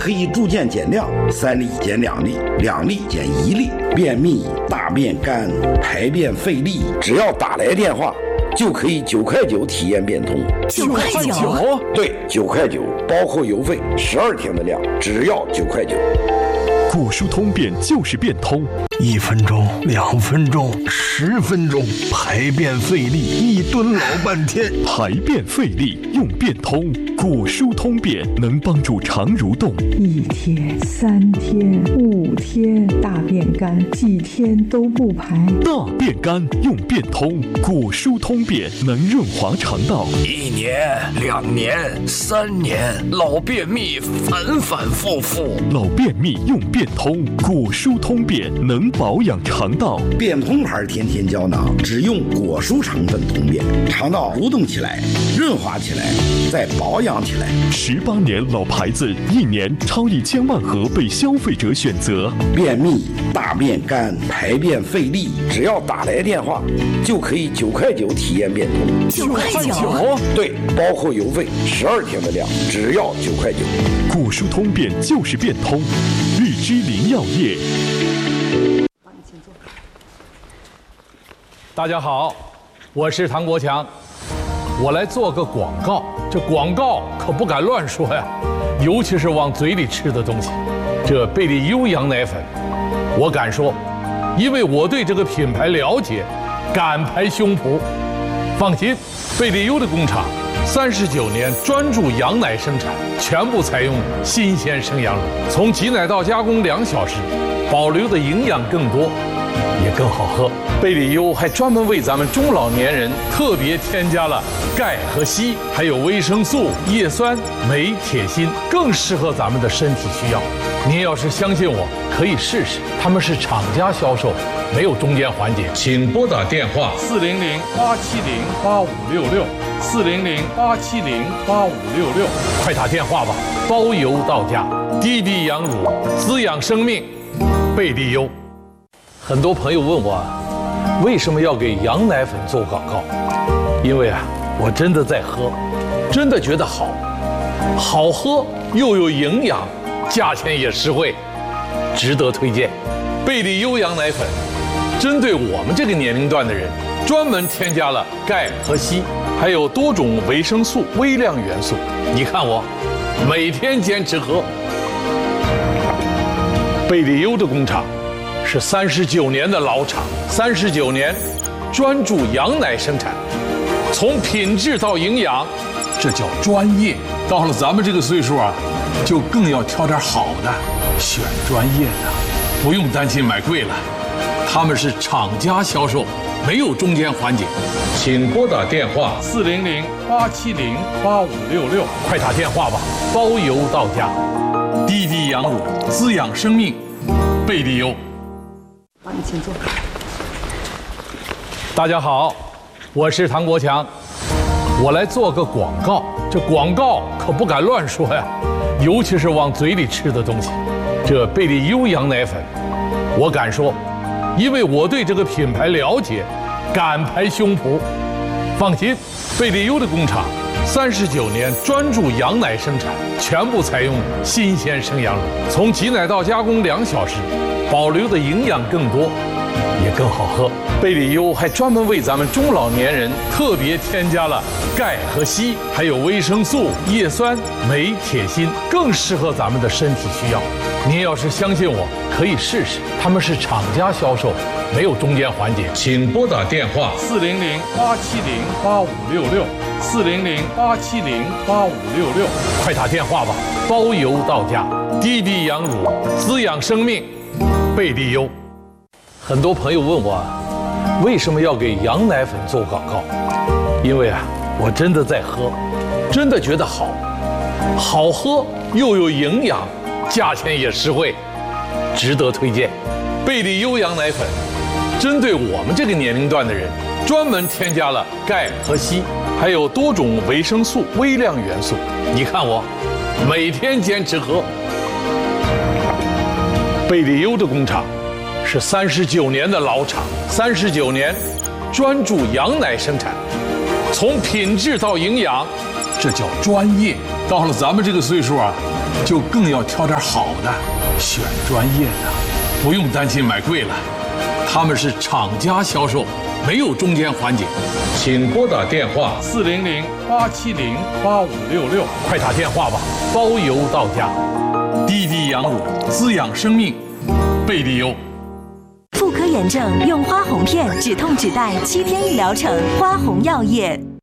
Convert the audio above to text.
可以逐渐减量，3粒减2粒，2粒减1粒。便秘、大便干、排便费力，只要打来电话，就可以9块9体验变通。 9块9？ 对，9块9，包括邮费，12天的量，只要9块9。 果蔬通便就是变通 ，1分钟、2分钟、10分钟，排便费力，1蹲老半天。 排便费力用变通，果蔬通便能帮助肠蠕动。 1天、3天、5天，大便干，几天都不排。 大便干用变通，果蔬通便能润滑肠道。 1年、2年、3年，老便秘反反复复。 老便秘用变通，果蔬通便能保养肠道。 变通牌天天胶囊，只用果蔬成分通便，肠道蠕动起来，润滑起来，再保养起来。 18年老牌子，1年超1000万盒被消费者选择。 便秘、大便干、排便费力，只要打来电话，就可以9块9体验变通。 9块9？ 对，包括邮费，12天的量，只要9块9。 果蔬通便就是变通，日之林药业。 大家好，我是唐国强，我来做个广告。这广告可不敢乱说呀，尤其是往嘴里吃的东西。这贝利优羊奶粉，我敢说，因为我对这个品牌了解，敢拍胸脯。放心，贝利优的工厂39年专注羊奶生产，全部采用新鲜生羊乳，从挤奶到加工2小时，保留的营养更多，也更好喝。贝利优还专门为咱们中老年人特别添加了钙和硒，还有维生素、叶酸、镁、铁、锌，更适合咱们的身体需要。您要是相信我，可以试试。他们是厂家销售，没有中间环节。请拨打电话400-870-8566，400-870-8566，快打电话吧，包邮到家。滴滴羊乳，滋养生命，贝利优。很多朋友问我，为什么要给羊奶粉做广告？因为我真的在喝，真的觉得好，好喝又有营养，价钱也实惠，值得推荐。贝利优羊奶粉针对我们这个年龄段的人，专门添加了钙和硒，还有多种维生素、微量元素。你看我每天坚持喝。贝利优的工厂是39年的老厂，39年专注羊奶生产，从品质到营养，这叫专业。到了咱们这个岁数就更要挑点好的，选专业的，不用担心买贵了。他们是厂家销售，没有中间环节。请拨打电话400-870-8566，快打电话吧，包邮到家。滴滴羊乳，滋养生命，贝利优。 请坐。 大家好，我是唐国强，我来做个广告。这广告可不敢乱说呀，尤其是往嘴里吃的东西。这贝利优羊奶粉，我敢说，因为我对这个品牌了解，敢拍胸脯。放心，贝利优的工厂39年专注羊奶生产，全部采用新鲜生羊乳，从挤奶到加工2小时，保留的营养更多，也更好喝。贝利优还专门为咱们中老年人特别添加了钙和硒，还有维生素、叶酸、镁、铁、锌，更适合咱们的身体需要。您要是相信我，可以试试。他们是厂家销售，没有中间环节。请拨打电话400-870-8566，400-870-8566，快打电话吧，包邮到家。滴滴羊乳，滋养生命，贝利优。很多朋友问我，为什么要给羊奶粉做广告？因为我真的在喝，真的觉得好，好喝又有营养，价钱也实惠，值得推荐。贝利优羊奶粉针对我们这个年龄段的人，专门添加了钙和硒，还有多种维生素、微量元素。你看我每天坚持喝。贝利优的工厂是39年的老厂，39年专注羊奶生产，从品质到营养，这叫专业。到了咱们这个岁数就更要挑点好的，选专业的，不用担心买贵了。他们是厂家销售，没有中间环节。请拨打电话400-870-8566，快打电话吧，包邮到家。滴滴羊乳滋养生命，贝利优。 妇科炎症用花红片，止痛止带，7天1疗程，花红药业。